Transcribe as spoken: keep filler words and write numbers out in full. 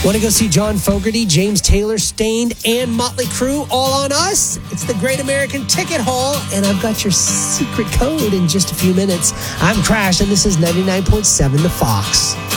Want to go see John Fogerty, James Taylor, Stained, and Motley Crue all on us? It's the Great American Ticket Hall, and I've got your secret code in just a few minutes. I'm Crash, and this is ninety-nine point seven The Fox.